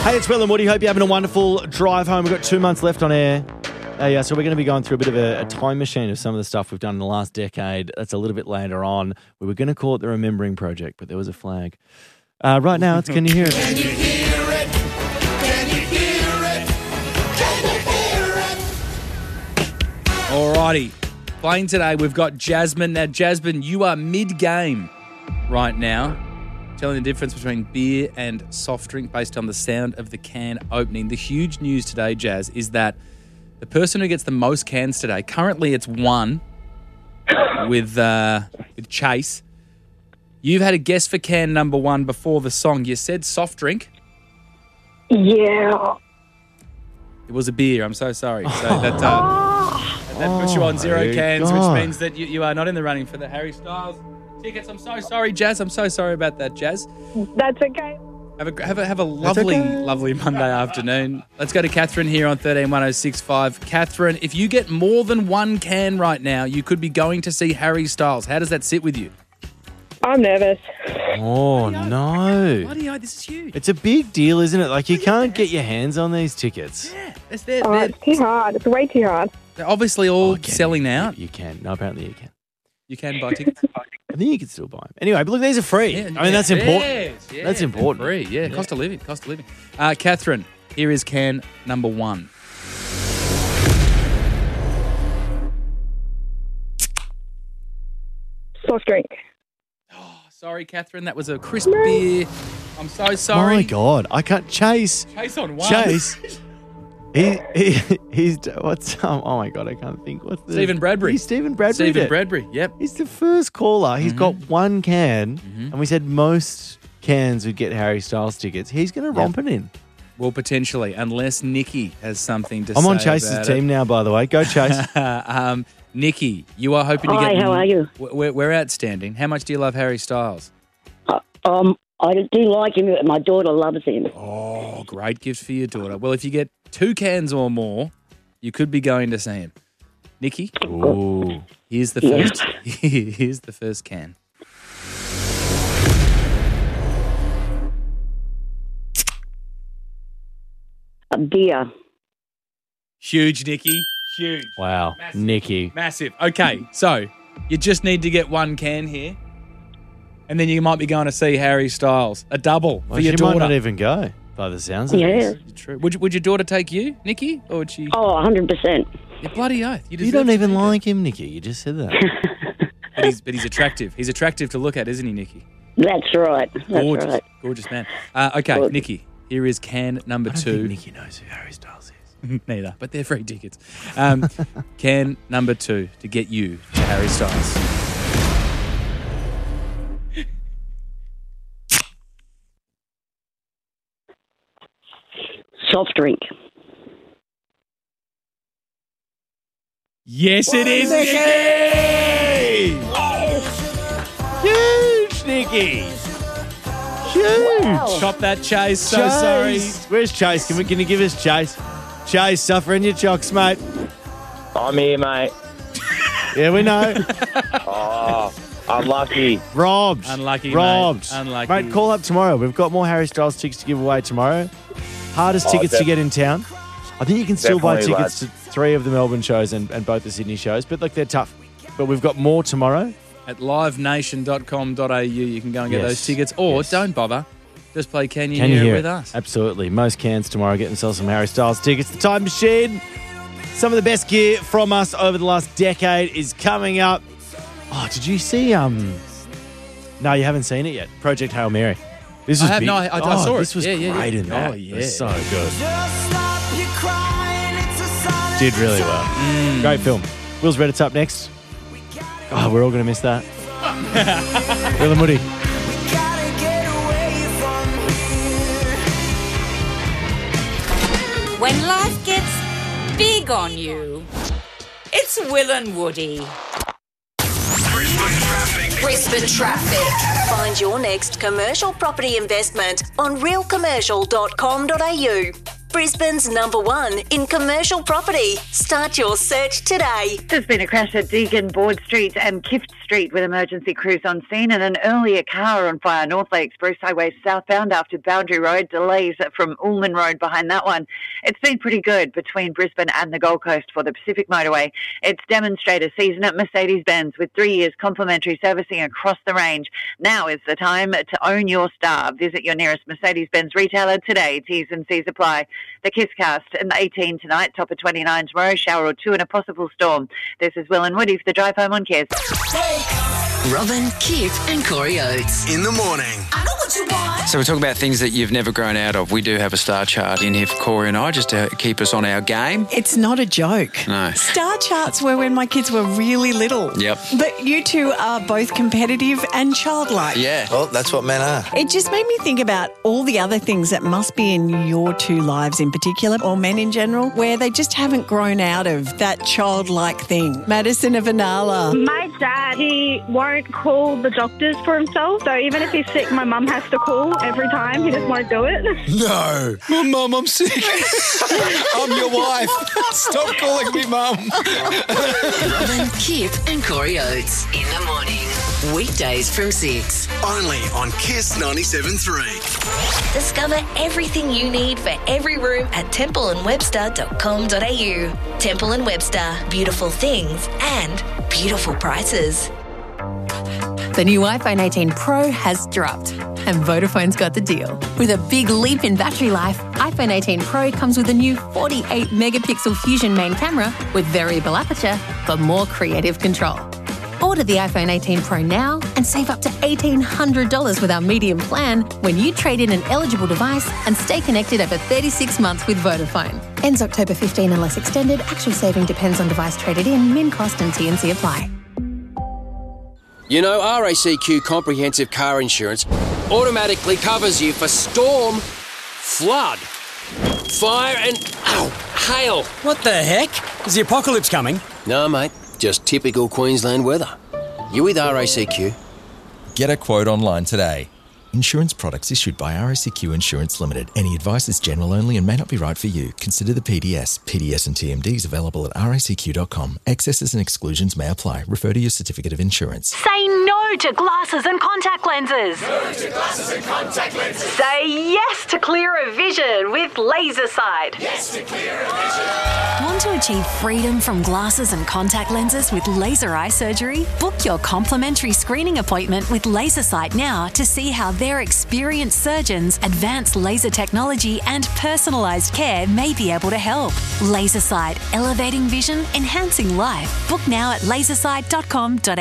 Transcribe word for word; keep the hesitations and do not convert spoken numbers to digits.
Hey, it's Will and Woody. Hope you're having a wonderful drive home. We've got two months left on air. Uh, yeah, so we're going to be going through a bit of a, a time machine of some of the stuff we've done in the last decade. That's a little bit later on. We were going to call it the Remembering Project, but there was a flag. Uh, right now, it's Can You Hear It? Can you hear it? Can you hear it? Can you hear it? Alrighty. Playing today, we've got Jasmine. Now, Jasmine, you are mid-game right now, telling the difference between beer and soft drink based on the sound of the can opening. The huge news today, Jazz, is that the person who gets the most cans today, currently it's one with uh, with Chase. You've had a guess for can number one before the song. You said soft drink. Yeah. It was a beer. I'm so sorry. So that uh, that puts you on zero my cans, God. which means that you, you are not in the running for the Harry Styles tickets. I'm so sorry, Jazz. I'm so sorry about that, Jazz. That's okay. Have a have a have a lovely okay. lovely Monday afternoon. Let's go to Catherine here on thirteen one oh six five. Catherine, if you get more than one can right now, you could be going to see Harry Styles. How does that sit with you? I'm nervous. Oh, no. Bloody hell, this is huge. It's a big deal, isn't it? Like, you can't get your hands on these tickets. Yeah, it's they're, Oh, they're, it's too hard. It's way too hard. they're obviously all Oh, can selling you? out. You can. No, apparently you can. You can buy tickets. I think you can still buy them. Anyway, but look, these are free. Yeah, I mean, that's important. yes, yeah, That's they're important. Free, yeah, cost of living, cost of living. Uh, Catherine, here is can number one. Soft drink. Sorry, Catherine, that was a crisp beer. I'm so sorry. My God. I can't. Chase. Chase on one. Chase. he, he, he's, what's, um, oh my God, I can't think. What's the, Stephen Bradbury. He's Stephen Bradbury. Stephen did. Bradbury, yep. He's the first caller. He's got one can, and we said most cans would get Harry Styles tickets. He's going to romp it in. Well, potentially, unless Nikki has something to say I'm on Chase's about team now, by the way. Go, Chase. it. um, Nikki, you are hoping to Hi, get... how are you? We're, we're outstanding. How much do you love Harry Styles? Uh, um, I do like him. But my daughter loves him. Oh, great gift for your daughter. Well, if you get two cans or more, you could be going to see him. Nikki, Ooh. here's the Yeah. first. Here's the first can. A beer. Huge, Nikki. Huge. Wow. Massive. Nikki. Massive. Okay, so you just need to get one can here, and then you might be going to see Harry Styles. A double Well, for your she daughter. might not even go, by the sounds of Yeah. this. True. Would, would your daughter take you, Nikki, or would she? Oh, one hundred percent. Your bloody oath. You, You deserve don't to even be there. like him, Nikki. You just said that. But he's, but he's attractive. He's attractive to look at, isn't he, Nikki? That's right. That's Gorgeous. right. Gorgeous man. Uh, okay, Gorgeous. Nikki, here is can number I don't two. think Nikki knows who Harry Styles is. Neither, but they're free tickets. Um, can number two to get you to Harry Styles. Soft drink. Yes, it is, Huge, Nikki! Nikki. Huge. Chop that, Chase. So Chase. sorry. Where's Chase? Can, we, can you give us Chase? Chase, suffering your chocks, mate. I'm here, mate. Yeah, we know. Oh, unlucky. Robbed. Unlucky, mate. Robbed. Unlucky. Mate, call up tomorrow. We've got more Harry Styles tickets to give away tomorrow. Hardest Oh, tickets to def- get in town. I think you can still buy Definitely, tickets lads. to three of the Melbourne shows and, and both the Sydney shows, but look, they're tough. But we've got more tomorrow. At live nation dot com dot a u, you can go and get Yes. those tickets. Or Yes. don't bother. Just play Can You Can Hear you It hear with it? us. Absolutely. Most cans tomorrow. Get themselves some Harry Styles tickets. The Time Machine. Some of the best gear from us over the last decade is coming up. Oh, did you see? Um, no, you haven't seen it yet. Project Hail Mary. This I was have- big. no, I- I- I oh, saw it. This was Yeah, yeah, great yeah. in that. Oh, It was yeah. so good. Just stop your crying. It's a sign. Did really well. Mm. Great film. Will's Reddit's up next. Oh, we're all going to miss that. Will and Woody. We gotta get away from here. When life gets big on you, it's Will and Woody. Brisbane Traffic. Find your next commercial property investment on real commercial dot com dot a u. Brisbane's number one in commercial property. Start your search today. There's been a crash at Deagon, Board Street and Kift street with emergency crews on scene, and an earlier car on fire North Lakes Bruce Highway southbound after Boundary Road. Delays from Ullman Road behind that one. It's been pretty good between Brisbane and the Gold Coast for the Pacific Motorway. It's demonstrator season at Mercedes-Benz with three years complimentary servicing across the range. Now is the time to own your star. Visit your nearest Mercedes-Benz retailer today. T's and C's apply. The Kisscast in eighteen tonight, top of twenty-nine tomorrow, shower or two and a possible storm. This is Will and Woody for the Drive Home on Kiss. Robin, Kip and Corey Oates. In the morning. I know what you want. So we talk about things that you've never grown out of. We do have a star chart in here for Corey and I, just to keep us on our game. It's not a joke. No. Star charts were when my kids were really little. Yep. But you two are both competitive and childlike. Yeah. Well, that's what men are. It just made me think about all the other things that must be in your two lives in particular, or men in general, where they just haven't grown out of that childlike thing. Madison of Inala. My dad, he won't call the doctors for himself. So even if he's sick, my mum has to call every time. He just won't do it. No. Oh, Mum, I'm sick. I'm your wife. Stop calling me Mum. Robin, Kip and Corey Oates. In the morning. Weekdays from six. Only on Kiss ninety-seven point three. Discover everything you need for every room at temple and webster dot com dot a u. Temple and Webster. Beautiful things and beautiful prices. The new iPhone eighteen Pro has dropped, and Vodafone's got the deal. With a big leap in battery life, iPhone eighteen Pro comes with a new forty-eight megapixel Fusion main camera with variable aperture for more creative control. Order the iPhone eighteen Pro now and save up to eighteen hundred dollars with our medium plan when you trade in an eligible device and stay connected over thirty-six months with Vodafone. Ends October fifteenth unless extended. Actual saving depends on device traded in. Min cost and T N C apply. You know, R A C Q Comprehensive Car Insurance automatically covers you for storm, flood, fire and, ow, hail. What the heck? Is the apocalypse coming? No, mate, just typical Queensland weather. You with R A C Q? Get a quote online today. Insurance products issued by R A C Q Insurance Limited. Any advice is general only and may not be right for you. Consider the P D S. P D S and T M Ds available at R A C Q dot com. Excesses and exclusions may apply. Refer to your certificate of insurance. Say no to glasses and contact lenses. No to glasses and contact lenses. Say yes to clearer vision with Laser Sight. Yes to clearer vision. Want to achieve freedom from glasses and contact lenses with laser eye surgery? Book your complimentary screening appointment with Laser Sight now to see how their experienced surgeons, advanced laser technology and personalised care may be able to help. Laser Sight, elevating vision, enhancing life. Book now at laser sight dot com dot a u.